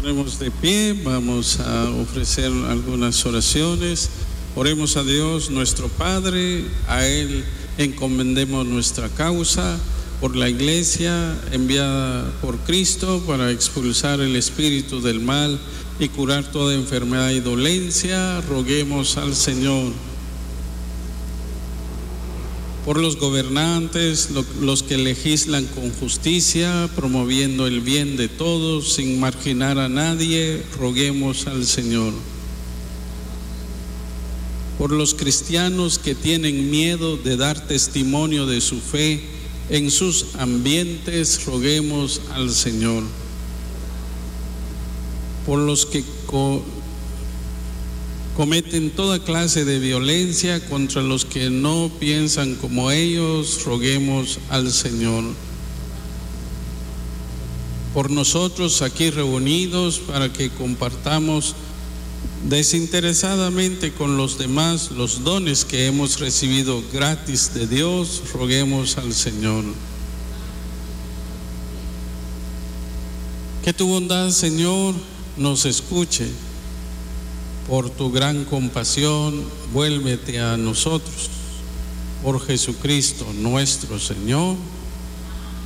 ponemos de pie, vamos a ofrecer algunas oraciones. Oremos a Dios nuestro Padre, a Él encomendemos nuestra causa por la Iglesia enviada por Cristo para expulsar el espíritu del mal y curar toda enfermedad y dolencia. Roguemos al Señor. Por los gobernantes, los que legislan con justicia, promoviendo el bien de todos, sin marginar a nadie, roguemos al Señor. Por los cristianos que tienen miedo de dar testimonio de su fe en sus ambientes, roguemos al Señor. Por los que cometen toda clase de violencia contra los que no piensan como ellos, roguemos al Señor. Por nosotros aquí reunidos para que compartamos desinteresadamente con los demás los dones que hemos recibido gratis de Dios, roguemos al Señor. Que tu bondad, Señor, nos escuche. Por tu gran compasión, vuélvete a nosotros. Por Jesucristo nuestro Señor.